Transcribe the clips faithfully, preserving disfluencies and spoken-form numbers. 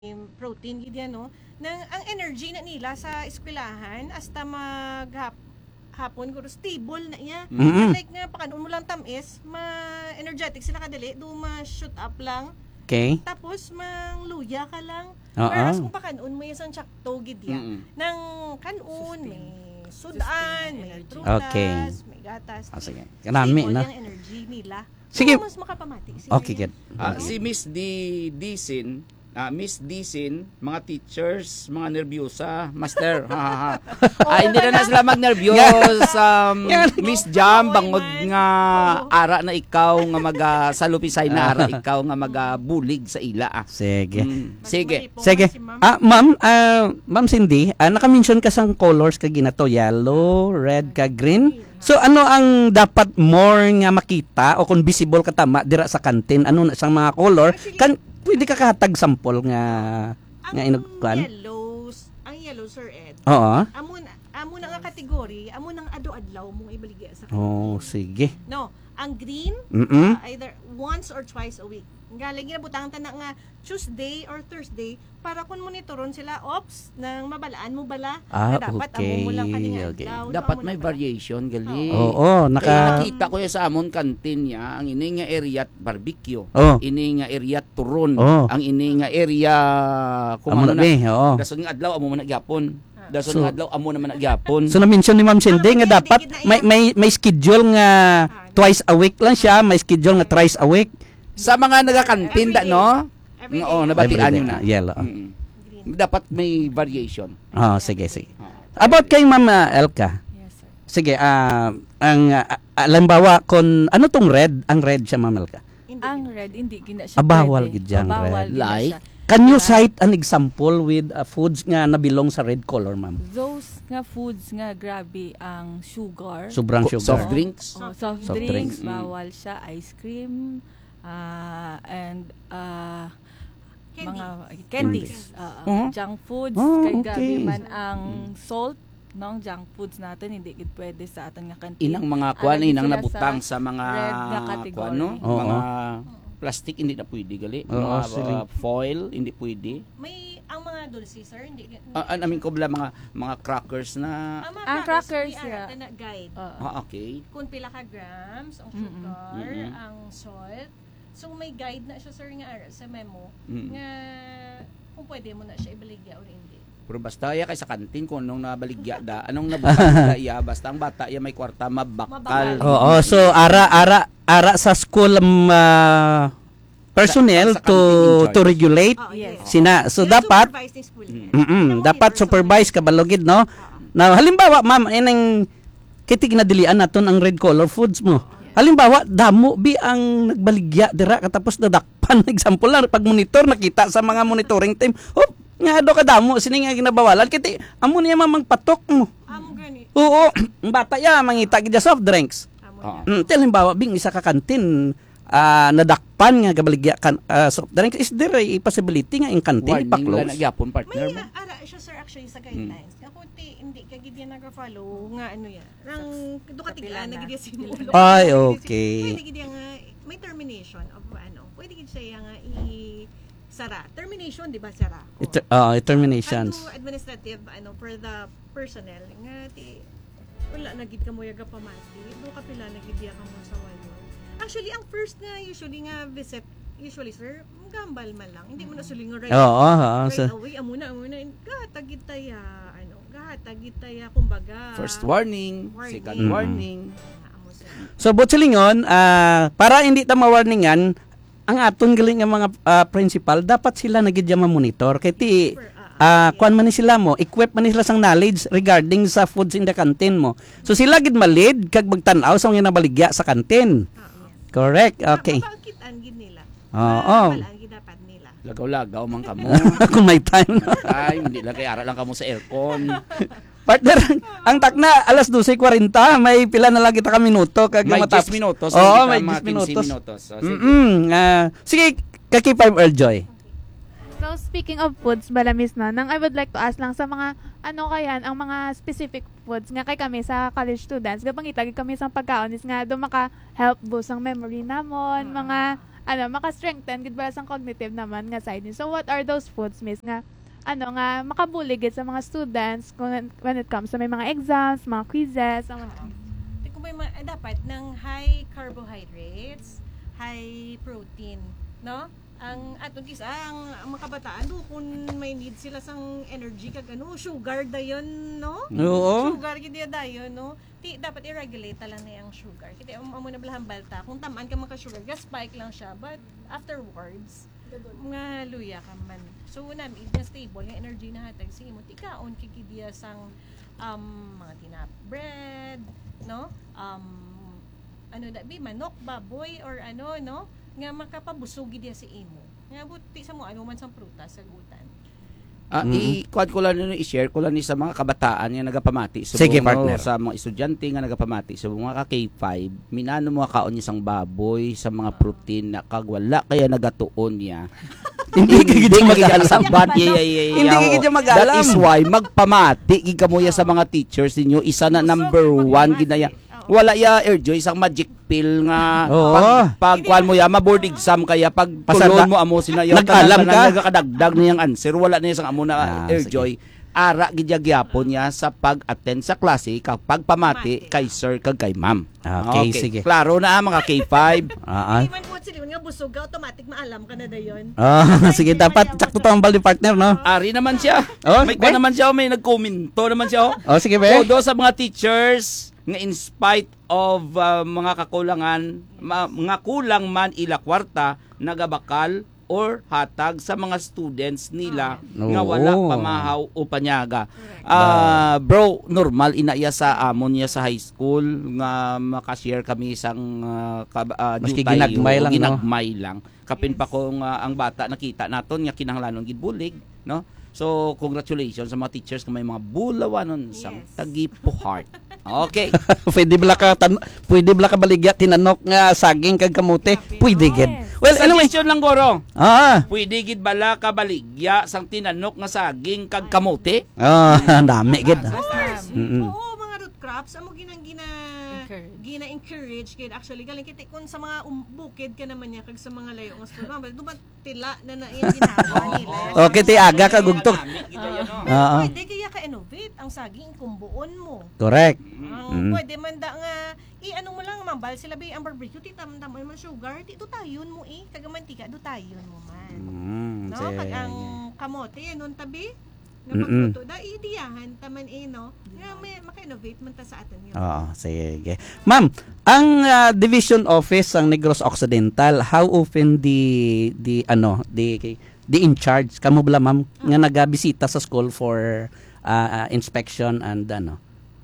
protein gid yan, no, nang ang energy na nila sa eskwelahan hasta maghap hapon guro stable na iya. Mm-mm. Like nga pakanon mo lang tamis, ma-energetic sila kadali, do ma-shoot up lang. Okay. Tapos mangluya ka lang. Oo. Whereas kung pakanon mo yan sa gid ya. Mm-mm. Nang kanon, may sudan, may energy. prutas, Okay. may gatas. Ah, sige. Kanami Stable na. yung energy nila. Sige. So, mas makapamati sila. Okay, good. Ah, si Miss D. Disin, ah, Miss Disin, mga teachers, mga nervyosa, master. ha, ha, ha. Ah, hindi na na sila mag-nervyos. Um, Miss Jam, bangod nga ara na ikaw nga mag-salupisay na ara ikaw nga mag-bulig sa ila. Ah. Sige. Mm, sige. Sige. Ah, ma'am, ah, ma'am Cindy, ah, naka-mention ka sang colors ka ginato, yellow, red, ka green. So ano ang dapat more nga makita o kung visible ka tama dira sa kantin, ano na sang mga color kan pwede ka kahatag sample nga nga Ang inugkuan. yellows, ang yellow, Sir Ed, Oo. amo na, amo na nga kategory, amo nang ado-adlaw mong ibaligya sa Oh, sige. No, ang green, Mm. uh, either once or twice a week. Galing ginabutang tana nga Tuesday or Thursday para kun monitoron sila ops nang mabalaan mo bala Ah, na dapat okay, amo mo lang kaninga okay. adlaw, Dapat amo may na pala. variation, gali. Oo, Kaya naka nakita ko ya sa amon kantin niya, ang ini nga area barbecue, Oh. ini nga area turon, Oh. ang ini nga area kung Amo ano na na. be, oo. Dason nga adlaw amo man nagyapon. Dason So- nga adlaw amo naman nagyapon. So na-mention ni Ma'am Cindy nga Ah, dapat hindi, hindi may na may may schedule nga twice a week lang siya, may schedule nga thrice a week. Sa mga nagakantin da, no? Every day. Oo, nabatian Everyday. nyo na. Yellow. Mm-mm. Dapat may variation. Oh, sige, sige. Oo. About kay Ma'am ah, Elka. Yes, sir. Sige, ah ang uh, alambawa kon ano tong red, ang red siya Ma'am Elka. Hindi Ang gina- red, hindi gina siya Ah, bawal pwede. gid yang Ah, bawal red. gid na Like? siya. Can you cite an example with uh, foods nga nabilong sa red color, Ma'am? Those nga foods nga grabe ang sugar. Sobrang Co- sugar. soft drinks? Oh, soft, Soft drinks, drinks. bawal siya, ice cream, ah, and ah, Candy. mga candies, ah, Uh-huh. junk foods, Oh, kay okay. grabe man ang salt, no, junk foods natin hindi gid pwede sa aton nga kantin. Inang mga kuan, Alagid inang sila nabutang sa sa mga red nga category. kuan, no? Oo. Mga plastic hindi na pwede gali. Oo, Mga sili. uh, foil hindi pwede. may ang mga dulce, sir, hindi. hindi- Ah, ah, namin ko bala mga mga crackers na ang mga Ang crackers, may yeah. ara na guide. Oo. ah, okay. Kung pila ka grams ang Mm-mm. sugar, Mm-mm. ang salt. So may guide na siya, sir, nga ara sa memo Mm. nga kung pwede mo na siya ibaligya or hindi. Pero basta ya kay sa kantin kung anong nabaligya da, anong nabutang da iya, basta ang bata ya may kwarta mabakal. Mabakal. Oo, so ara ara ara sa school um, uh, personnel Sa- sa to canteen in charge. to regulate Oo, Yes. sina. So Yung dapat supervised ni school Mm. head. mm Yung dapat monitor, supervise kabalogid, no? Na halimbawa, ma'am, inang kitig na dilian naton ang red color foods mo. Halimbawa, damo bi ang nagbaligya dira katapos nadakpan. Example lang, pag monitor nakita sa mga monitoring team, hop, nga do ka damo sini nga ginabawalan kiti amo niya mamang patok mo. Amo gani. Oo, ang bata ya mangita gid soft drinks. Amo Oo. na. Mm, tel halimbawa bing isa ka kantin ah, nadakpan nga gabaligya kan ah, soft drinks, is there a possibility nga in kantin Warning lang pa-close? nagyapon May partner mo. uh, ara siya, sir, actually sa guidelines. Nga kung ti, hindi ka gid yan nag-follow nga ano ya. Rang do ka tigla na gid yan sinulo. Ay, okay. Pwede gid yan nga may termination of ano. Pwede gid siya nga i sara. Termination, di ba, sara? Oo. Ito, ah, terminations. Ano administrative ano for the personnel nga ti wala na gid ka mo yaga pamati. Do ka pila na gid ya ka mo sa wayo. Actually, ang first nga usually nga visit usually, sir, gambal man lang. Hindi mo na suling right, Oo, oo, right so- away. Amo na, amo na. Gahatag gid taya, ano, gahatag gid taya kumbaga. First warning, Warning. second Mm. warning. Ah, amo, sir. So butsilingon, ah para hindi ta mawarningan, ang aton galing nga mga ah, principal dapat sila nagidya ma-monitor kay ti Super, ah, ah kuan man ni sila mo, equip man ni sila sang knowledge regarding sa foods in the canteen mo. So sila gid malid kag magtan-aw sa mga nabaligya sa canteen. ah, ah. Correct. Okay. Mapakitaan gid nila. Oo. Mabalaan gid dapat nila. Lagaw-lagaw man kamo. Kung may time. Ay, hindi lang kay ara lang kamo sa aircon. Partner, ang takna alas dose forty, may pila na lang kita ka minuto kag May matapos. ten minutos, Oo, hindi may pa mga ten minutos. fifteen minutos. So, sige. Mm-mm. ah, sige, kaki five Earl Joy. So speaking of foods, balamis na, nang I would like to ask lang sa mga, ano kayan, ang mga specific foods nga kay kami sa college students, kapag itagid kami sa pagkaon, is nga do maka-help boost ang memory namon, mga ano maka-strengthen gid para sa cognitive naman nga side. So what are those foods, miss, nga ano nga makabuli gid sa mga students kung when it comes sa may mga exams, mga quizzes, ang mga Kung may ma- eh, dapat ng high carbohydrates, high protein, no? Ang atong kisa ang, ang mga kabataan do kung may need sila sang energy kag ano, sugar dayon, no? Oo. Sugar gid dayon, no? Ti dapat i-regulate ta lang na ang sugar. Kiti amo na blahan balta kung tamaan ka maka sugar, gas spike lang siya, but afterwards nga luya ka man. So na na stable nga energy na hatag sige mo tikaon kikidiya sang um mga tinap bread, no? Um ano da bi manok, baboy or ano, no? Nga makapabusog gid si imo. Nga buti sa mo ano man sang prutas sa gutan. Ah, Mm. i-kuad ko lang nino i-share ko lang ni sa mga kabataan nga nagapamati sa Sige, buong, partner. sa mga estudyante nga nagapamati sa mga ka K five, minano mo kaon niya sang baboy sa mga protein na kag wala kaya nagatuon niya. Hindi ka gid mag-alam. Sabat yeah, yeah, yeah, Hindi ka gid mag-alam. That is why magpamati gid kamuya sa mga teachers ninyo isa na number one ginaya. Wala ya Erjoy isang magic pill nga Oo. pag pagkuan mo ya ma-board exam kaya pag Pasada- tulon mo amo sinayaw Nag-alam ka? nagakadagdag niyang answer wala na isang amo Ah, na Erjoy ara gid gyapon niya sa pag-attend sa klase kapag pamati kay sir kag kay ma'am. Okay, sige. Klaro na mga K five. Ah, ah. Di man po sila nga busog ka automatic maalam ka na dayon. Ah, sige, dapat sakto tambal ni partner, no? Ari naman siya. Oh, may okay. kuan naman siya, may nagkomento naman siya. Oh, Oh. sige, be. Todo sa mga teachers nga in spite of uh, mga kakulangan, ma- mga kulang man ila kwarta, nagabakal or hatag sa mga students nila nga wala Oo. pamahaw o panyaga. Ah, bro, normal inaya sa amon niya sa high school nga makashare kami sang uh, kab- uh, Maski jutay ginagmay o lang, no? ginagmay lang. Kapin pa kung uh, ang bata nakita naton nga kinahanglanon gid bulig, no? So, congratulations sa mga teachers kung may mga bulawanon sang Yes. tagipo heart. Okay. Pwede bala ka tan pwede bala ka baligya tinanok nga saging kag kamote. Pwede gid. Well, anyway. Suggestion lang goro. Ah. Pwede gid bala ka baligya sang tinanok nga saging kag kamote? Ah, dami gid. Mm-mm. Oo, mga root crops amo ginang gina Encourage. gina encourage kid actually galing kiti kun sa mga um, bukid ka naman niya kag sa mga layo nga school mabal duman tila na na yung ginagawa nila. Okay, ti aga ka gugtok. Oo. Pwede kaya ka-innovate ang saging kumbuon mo. Correct. Ang Mm. pwede man da nga i-ano mo lang mambal sila ba ang barbecue ti tam tam man sugar ti tayon mo eh kag mantika do tayon mo man. Mm, No, sige. pag ang kamote nun tabi nga Mm-mm. pagluto da idiyahan taman eh no. Nga may maka-innovate man ta sa atin yun. Oo, sige. Ma'am, ang ah, division office ng Negros Occidental, how often the the ano, the the in charge kamo bala ma'am nga nagabisita sa school for ah, ah, inspection and ano?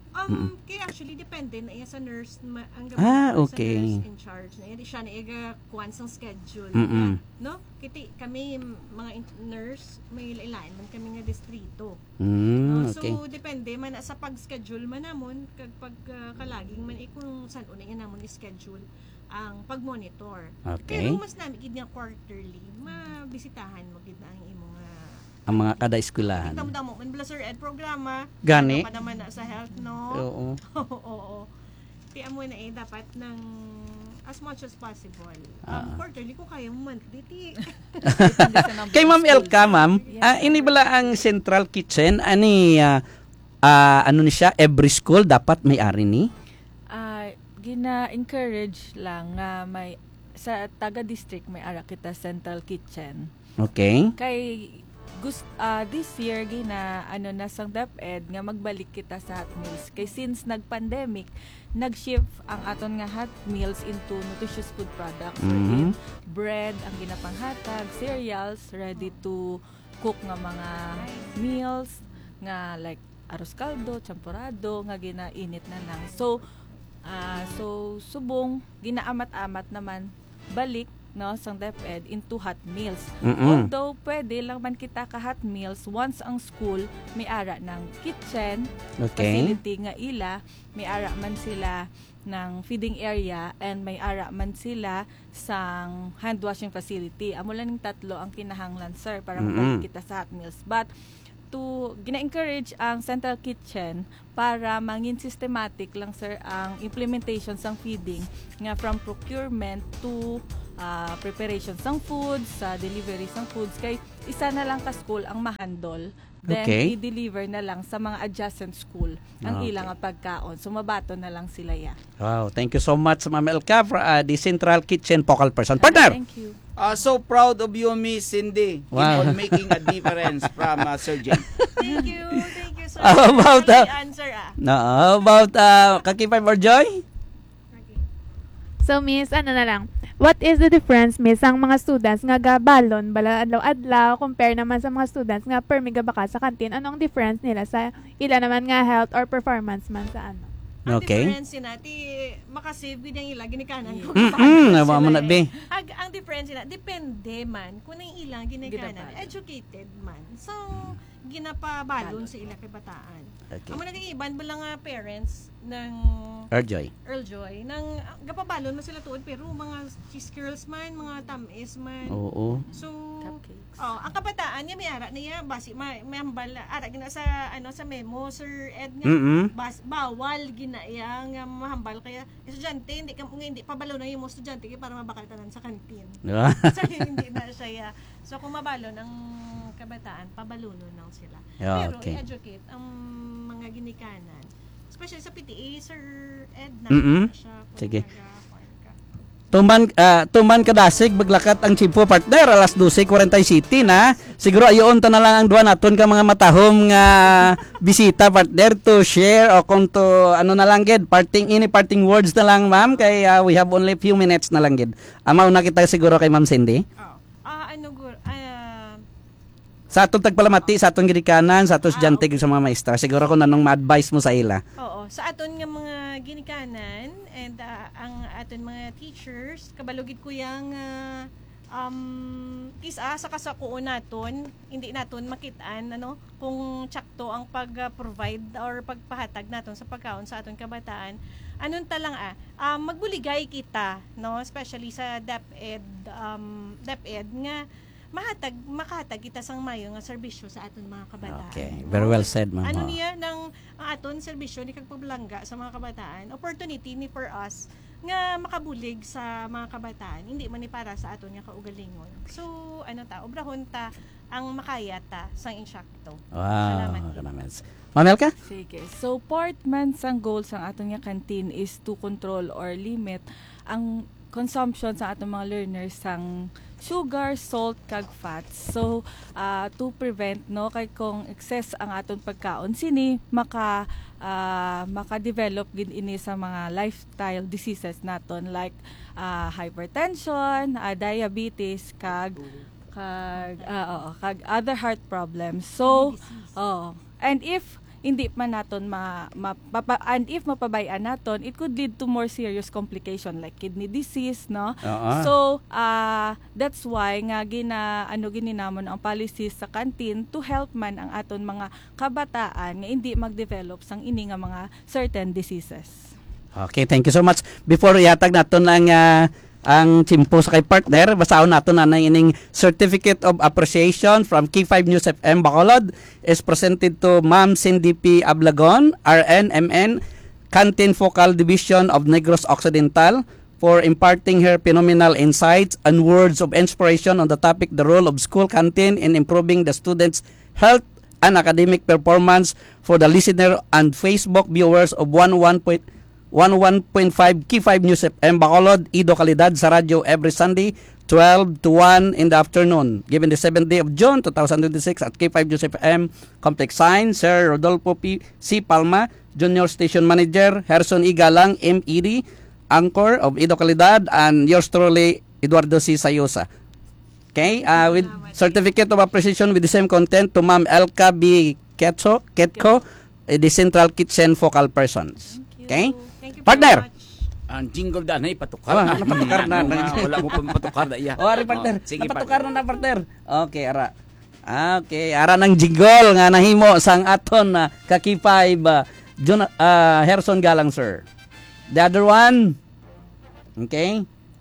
Um, kaya actually depende na iya sa nurse ma, ang gabi Ah, sa okay. nurse in charge na iya siya na iga kuan sang schedule Mm-mm. no kiti kami mga in- nurse may ilain man kami nga distrito. Mm, Uh, okay. So depende man na sa pag-schedule man namon kag pag uh, kalaging man ikung san una nga namon i-schedule ang pag-monitor. Okay. Pero mas nami gid nga quarterly mabisitahan mo gid na ang imong uh, Ang mga kada-eskwelahan. damo-damo man bala Sir Ed programa. Gani? Ano pa naman na sa health no. Oo. Oo, oo. Tiyan mo na eh, dapat ng as much as possible. Ah. Um, quarterly kung kaya mo monthly, ti. Kay Ma'am Elka, ma'am, ah, ini bala ang central kitchen ani ah, ah, ano ni siya every school dapat may ari ni? Ah, gina-encourage lang nga may sa taga-district may ara kita central kitchen. Okay? Kay gust ah, this year gina ano na sang DepEd nga magbalik kita sa hot meals kay since nag-pandemic nag-shift ang aton nga hot meals into nutritious food products. Mhm. Wherein bread ang ginapanghatag, cereals, ready to cook nga mga meals nga like arroz caldo, champurado nga ginainit na lang. So ah so subong ginaamat-amat naman balik no sang DepEd into hot meals. Mm-mm. Although pwede lang man kita ka hot meals once ang school may ara ng kitchen Okay. facility nga ila, may ara man sila ng feeding area and may ara man sila sang hand washing facility. Amo lang ning tatlo ang kinahanglan sir para Mm-mm. mabalik kita sa hot meals. But to gina-encourage ang central kitchen para mangin systematic lang sir ang implementation sang feeding nga from procurement to ah, preparation sang foods, sa delivery sang foods kay isa na lang ka school ang mahandol. Then Okay. i-deliver na lang sa mga adjacent school ang Okay. ilang nga pagkaon. Sumabato na lang sila ya. Wow, thank you so much, Ma'am Elka, for uh, the Central Kitchen Focal Person. Partner! Thank you. Uh, so proud of you, Miss Cindy, Wow. in on making a difference from uh, Surgeon. Thank you. Thank you, sir. How about, Early uh, answer, ah. No, how about uh, Kakipay or Joy? Okay. So, Miss, ano na lang, what is the difference, Miss, ang mga students nga gabalon, bala adlaw-adlaw, compare naman sa mga students nga permiga baka sa kantin, anong difference nila sa ila naman nga health or performance man sa ano? Ang Okay. difference na ti makasave gid ang ila ginikanan ko. Mm-mm, nawa mo na, be. Ang, ang difference na depende man kung ang ilang ginikanan Ginabalon. educated man. So ginapabalon sa ila kay bataan. Okay. Amo nag-iiban ba lang nga parents ng Or Joy? Earl Joy nang ah, gapabalon mo sila tuod pero mga cheese curls man, mga tamis man. Oo. So Cupcakes. oh, ang kabataan niya may ara niya basi may may hambal ara gina sa ano sa memo Sir Ed nga Mm-mm. bas, bawal ginaya nga mahambal kaya estudyante hindi ka nga hindi pabalo na yung mga estudyante kaya para mabakal tanan sa kantin. So hindi na siya. So kung mabalo ng kabataan, pabaluno lang sila. Yeah, Pero okay. i-educate ang mga ginikanan. Especially sa P T A, Sir Ed na Mm-mm. siya. kung Sige. nag-kuwan ka. Tuman ah, tuman kadasig baglakat ang chimpo partner alas twelve forty City na. Siguro ayon ta na lang ang duha naton ka mga matahom nga bisita partner to share o kung to ano na lang gid parting ini parting words na lang ma'am kay ah, we have only few minutes na lang gid. Amaw na kita siguro kay Ma'am Cindy. Oh. Ah, ano gur ah Sa atong tagpalamati sa atong gidikanan sa atong estudyante sa mga maestra siguro kung anong ma-advise mo sa ila. oo, sa aton nga mga ginikanan and ah, ang aton mga teachers, kabalugid ko yang ah, um kisa sa kasakuon naton, hindi naton makitaan ano kung tsakto ang pag-provide or pagpahatag naton sa pagkaon sa aton kabataan. Anon ta lang ah, um, magbuligay kita no, especially sa DepEd um DepEd nga mahatag makahatag kita sang mayo nga serbisyo sa aton mga kabataan. Okay, very well said ma'am. Ano Oo. niya ng ang aton serbisyo ni kagpablangga sa mga kabataan, opportunity ni for us nga makabulig sa mga kabataan, hindi man ni para sa aton nga kaugalingon. So, ano ta, obrahon ta ang makaya ta sang insyakto. Wow. Salamat. Salamat. Ma'am Elka? Sige. So, part man sang goal sang atong nga canteen is to control or limit ang consumption sa atong mga learners sang sugar, salt, kag fats. So, uh, to prevent no kay kung excess ang aton pagkaon sini maka uh, maka-develop gid ini sa mga lifestyle diseases naton like uh, hypertension, uh, diabetes, kag kag uh, oo, kag other heart problems. So, oh, and if hindi man naton ma, ma papa, and if mapabayaan naton, it could lead to more serious complication like kidney disease, no? Oo. So, uh, that's why nga gina ano gininamon ang policies sa canteen to help man ang aton mga kabataan nga hindi mag-develop sang ini nga mga certain diseases. Okay, thank you so much. Before yatag naton ang ah, ang chimpo sa kay partner, basaon naton na ng ining Certificate of Appreciation from K five News F M Bacolod is presented to Ma'am Cindy P. Ablagon, R N, M N, Canteen Focal Division of Negros Occidental, for imparting her phenomenal insights and words of inspiration on the topic the role of school canteen in improving the students' health and academic performance for the listener and Facebook viewers of one oh one point five K five News F M Bacolod, Ido Calidad sa radyo every Sunday twelve to one in the afternoon. Given the seventh day of June twenty twenty-six at K five News F M Complex Sign, Sir Rodolfo P. C. Palma, Junior Station Manager, Herson Igalang, M E D, Anchor of Ido Calidad, and yours truly, Eduardo C. Sayosa. Okay, uh, with Certificate of Appreciation with the same content to Ma'am Elka B. Ketso, Ketko, eh, the Central Kitchen Focal Persons. Okay? Thank you Partner! very much. Ang jingle da na ipatukar. Ah, napatukar na. Wala mo pa mapatukar da iya. Oh, ari partner. Oh, sige, Napatukar na na partner. Okay, ara. Okay, ara ng jingle nga nahimo sang aton na kakipay ba Jun uh, Herson Galang sir. The other one. Okay.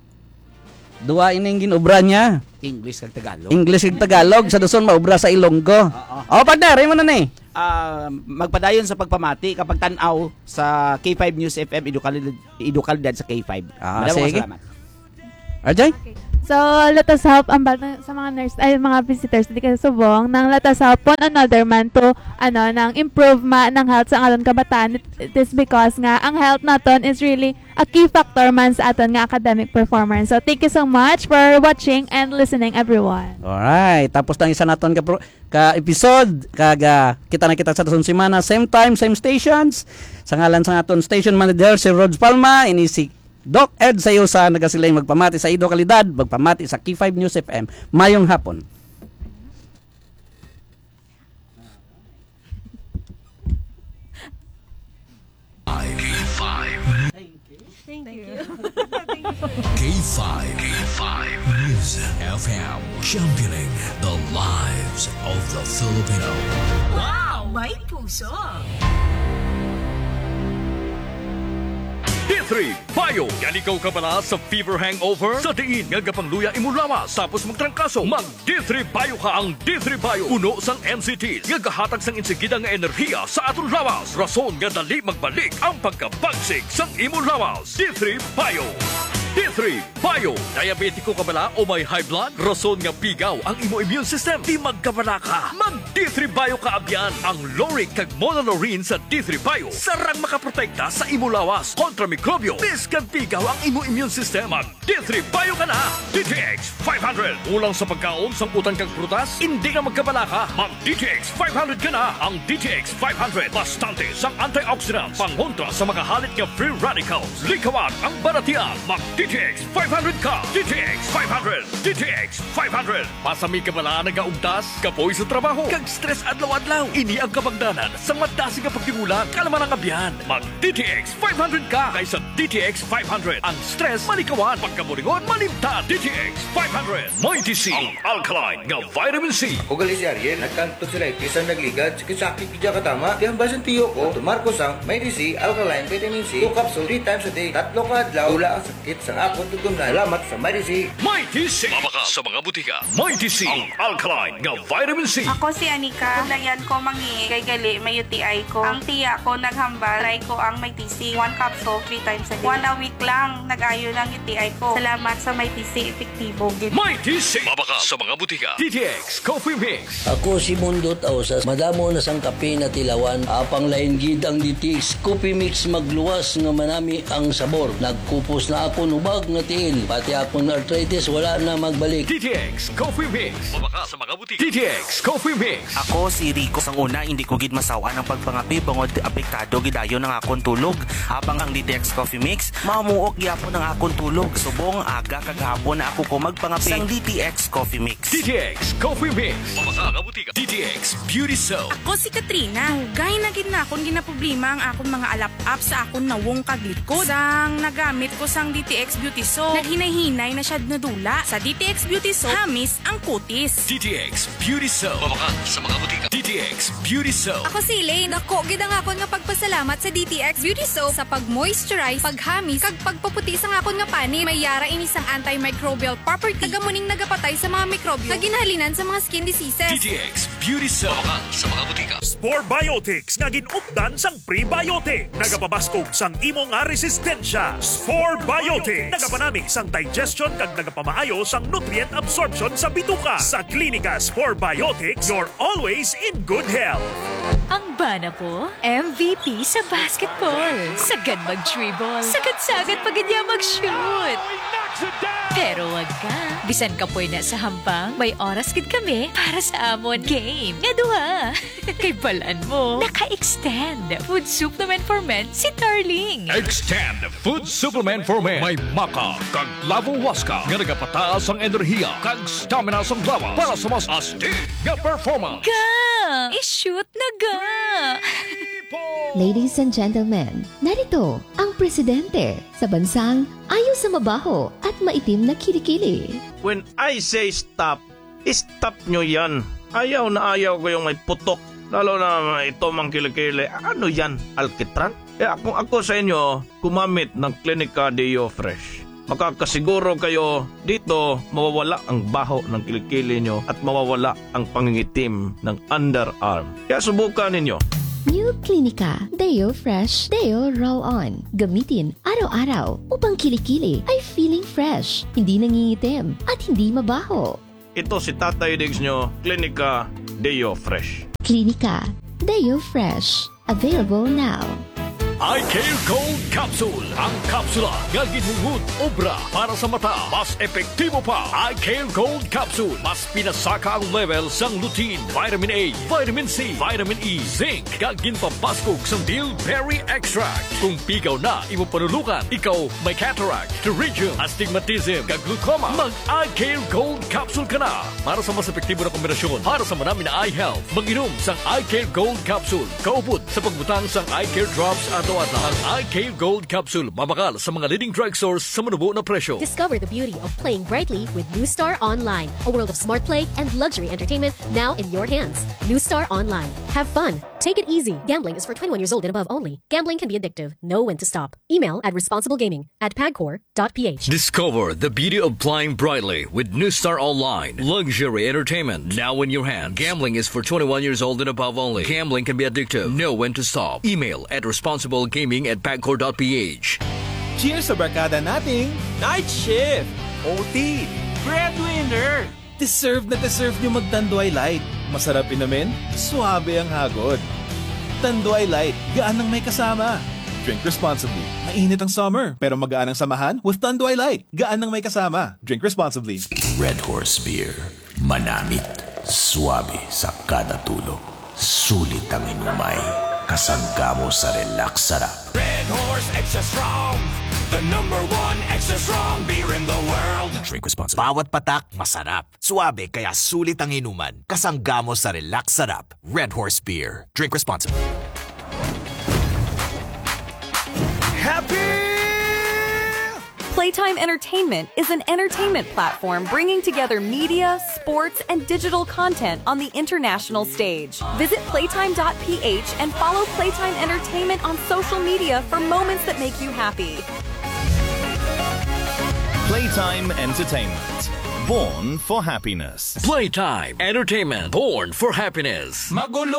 Dua ining ginobra niya. English kag Tagalog. English ug Tagalog sa duson maobra sa Ilonggo. Oo. Oh, partner, imo na ni. Ah, magpadayon sa pagpamati kapag tan-aw sa K five News F M Educalidad, Educalidad sa K five. Ah, Maraming sige. salamat. Arjay? Okay. So, let us help ang bata sa mga nurse, ay mga visitors dito sa Subong, nang let us help one another man to, ano, nang improve ma ng health sa aton kabataan. It, it is because nga, ang health naton is really a key factor man sa aton nga academic performance. So, thank you so much for watching and listening, everyone. Alright, tapos na isa naton ka, pro- ka episode, kaga kita na kita sa tasun semana, same time, same stations. Sa ngalan sa aton station manager, si Rods Palma, ini si Doc Ed Sayosa, nagasilay magpamati sa Ido Kalidad, magpamati sa Key five News F M. Mayong hapon. K five. Thank you. K five. K five News F M. Championing the lives of the Filipino. Wow! May puso! D three Bio. Yan ikaw ka pala sa fever hangover? Sa diin nga gapangluya imulawas tapos magtrangkaso. Mag D three Bio ka. Ang D three Bio puno sang N C Ts nga gahatag sang insigida nga enerhiya sa aton lawas. Rason nga dali magbalik ang pagkabagsik sang imulawas. D three Bio. D three Bio. Diabetiko ka bala o may high blood? Rason nga pigaw ang imo immune system. Di magkabala ka. Mag D three Bio ka abyan. Ang Loric kag Monolaurin sa D three Bio sarang makaprotekta sa imo lawas kontra mikrobyo. Biskan pigaw ang imo immune system. Mag D three Bio ka na. D T X five hundred. Ulang sa pagkaon sang utan kang prutas, hindi ka magkabala ka. Mag D T X five hundred ka na. Ang D T X five hundred bastante sang antioxidants pangontra sa mga halit nga free radicals. Likawan ang baratian. Mag D T X five hundred ka. D T X five hundred. D T X five hundred. Pasami ka bala nagaugtas, kapoy sa trabaho, kag stress adlaw-adlaw. Ini ang kabangdanan sa madasi nga pagtingulan, kalaman ang abyan. Mag D T X five hundred ka kaysa D T X five hundred. Ang stress malikawan, pagkaburingon malimtan. D T X five hundred. Mighty C, ang alkaline nga vitamin C. O gali si Ariel, nagkanto sila isang nagligad, sakit kidya katama. Di ang basan tiyo ko, tumarko sang Mighty C, alkaline, vitamin C, two capsule, three times a day, tatlo ka adlaw, wala ang sakit sang akong tutunan. Salamat sa Mighty C. Mighty C. Mabaka sa mga butika. Mighty C, ang alkaline nga vitamin C. Ako si Anika. Kulayan ko mangi kay gali may U T I ko. Ang tiya ko naghambal, try ko ang Mighty C. One capsule, three times a day. One a week lang, nag-ayo ng U T I ko. Salamat sa Mighty C, epektibo. Mighty C. Mabaka sa mga butika. D T X Coffee Mix. Ako si Mundot Ausas. Madamo na sang kape na tilawan. Apang lain gid ang D T X Coffee Mix magluwas nga manami ang sabor. Nagkupos na ako nubag nga tiil. Pati akong arthritis wala na magbalik. D T X Coffee Mix. Mabaka sa mga butika. D T X Coffee Mix. Ako si Rico. Sang una, hindi ko gid masawa ng pagpangapi bangod apektado gidayon ng akong tulog. Habang ang D T X Coffee Mix, mamuok gyapon ng akong tulog. Subong aga kagahapon na ako ko magpangapi sang D T X Coffee Mix. D T X Coffee Mix. Mabaka nga butika. D T X Beauty Soap. Ako si Katrina. Gay na gid na akong ginaproblema ang akong mga alap-up sa akong nawong kaglikod. Sang nagamit ko sang D T X Beauty Soap, naghinay-hinay na siya nadula. Sa D T X Beauty Soap, hamis ang kutis. D T X Beauty Soap. Mabaka sa mga butika. D T X Beauty Soap. Ako si Elaine. Ako, gid ang akon nga pagpasalamat sa D T X Beauty Soap sa pag-moisturize, paghamis, kag pagpaputi sa akon nga pani. May yara ini sang antimicrobial property. Tagamuning nagapatay sa mga mikrobyo nga ginahalinan sa mga skin diseases. D T X Beauty Soap. Mabaka sa mga butika. Spore Biotics nga ginupdan sang prebiotic. Nagapabaskog sang imo nga resistensya. Spore Biotics. Nagapanami sang digestion kag nagapamaayo sang nutrient absorption sa bituka. Sa Klinika Spore Biotics, you're always in good health. Ang bana ko, M V P sa basketball. Sagad mag-dribble. Sagad-sagad pag niya mag-shoot. Pero wag ka. Bisan ka po na sa hampang, may oras gid kami para sa amon game. Nga duha. Kay balaan mo, naka-extend. Food supplement for men si Darling. Extend Food Supplement for Men. May maka kag lavo waska nga nagapataas ang enerhiya kag stamina sa lawas para sa mas astig nga performance. Ga! I-shoot na ga! Ladies and gentlemen, narito ang presidente sa bansang ayaw sa mabaho at maitim na kilikili. When I say stop, stop nyo yan. Ayaw na ayaw ko yung may putok. Lalo na ito mang kilikili. Ano yan? Alkitran? Eh kung ako sa inyo, kumamit ng Klinika Deo Fresh. Makakasiguro kayo dito mawawala ang baho ng kilikili nyo at mawawala ang pangingitim ng underarm. Kaya subukan ninyo. New Klinika Deo Fresh Deo Roll-On. Gamitin araw-araw upang kilikili ay feeling fresh, hindi nangingitim, at hindi mabaho. Ito si Tatay Diggs nyo, Klinika Deo Fresh. Klinika Deo Fresh. Available now. iCare Gold Capsule. Ang kapsula nga ginhungod obra para sa mata. Mas epektibo pa. iCare Gold Capsule. Mas pinasaka ang level sang lutein, vitamin A, vitamin C, vitamin E, zinc. Kag ginpabaskog sang bilberry extract. Kung pigaw na imo panulukan, ikaw may cataract, pterygium, astigmatism, kag glaucoma, mag iCare Gold Capsule ka na. Para sa mas epektibo na kombinasyon para sa marami na eye health, mag-inom sang iCare Gold Capsule. Kaupod sa pagbutang sang iCare Drops at ang iCare Gold Capsule, mabakal sa mga leading drugstores sa manubo na presyo. Discover the beauty of playing brightly with New Star Online, a world of smart play and luxury entertainment now in your hands. New Star Online. Have fun. Take it easy. Gambling is for twenty-one years old and above only. Gambling can be addictive. Know when to stop. Email at responsiblegaming at pagcor dot p h. Discover the beauty of playing brightly with New Star Online. Luxury entertainment now in your hands. Gambling is for twenty-one years old and above only. Gambling can be addictive. Know when to stop. Email at responsiblegaming at pagcor dot p h. Cheers sa barkada nating Night Shift, O T, Breadwinner. Deserve na deserve nyo mag-Tanduay Light. Masarap inumin, suabe ang hagod. Tanduay Light, gaan ng may kasama. Drink responsibly. Mainit ang summer, pero magaan ang samahan with Tanduay Light. Gaan ng may kasama. Drink responsibly. Red Horse Beer. Manamit. Suabe sa kada tulog. Sulit ang inumay. Kasangga mo sa relax sarap. Red Horse Extra Strong. The number one extra strong beer in the world. Drink responsibly. Bawat patak, masarap. Suabe, kaya sulit ang inuman. Kasangga mo sa relax sarap. Red Horse Beer. Drink responsibly. Happy! Playtime Entertainment is an entertainment platform bringing together media, sports, and digital content on the international stage. Visit playtime dot p h and follow Playtime Entertainment on social media for moments that make you happy. Playtime Entertainment. Born for happiness. Playtime Entertainment. Born for happiness. Magulo